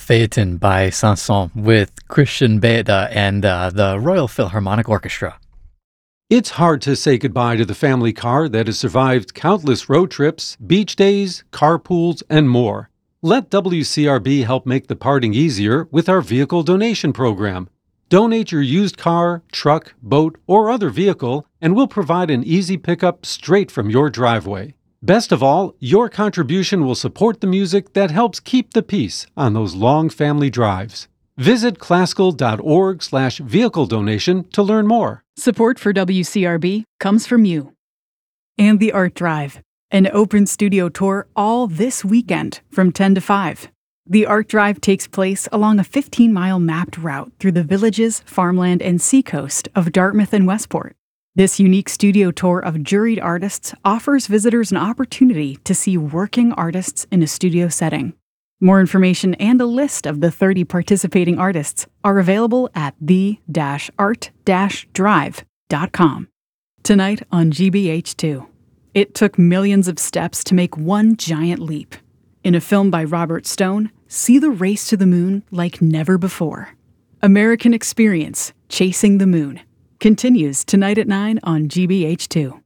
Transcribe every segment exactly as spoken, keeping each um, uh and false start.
Phaeton by Saint-Saëns with Christian Beda and uh, the Royal Philharmonic Orchestra. It's hard to say goodbye to the family car that has survived countless road trips, beach days, carpools, and more. Let W C R B help make the parting easier with our vehicle donation program. Donate your used car, truck, boat, or other vehicle, and we'll provide an easy pickup straight from your driveway. Best of all, your contribution will support the music that helps keep the peace on those long family drives. Visit classical.org slash vehicle donation to learn more. Support for W C R B comes from you. And the Art Drive, an open studio tour all this weekend from ten to five. The Art Drive takes place along a fifteen-mile mapped route through the villages, farmland, and seacoast of Dartmouth and Westport. This unique studio tour of juried artists offers visitors an opportunity to see working artists in a studio setting. More information and a list of the thirty participating artists are available at the art drive dot com. Tonight on G B H two. It took millions of steps to make one giant leap. In a film by Robert Stone, see the race to the moon like never before. American Experience, Chasing the Moon, continues tonight at nine on G B H two.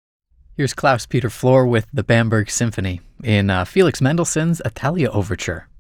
Here's Klaus Peter Flohr with the Bamberg Symphony in uh, Felix Mendelssohn's Italia Overture.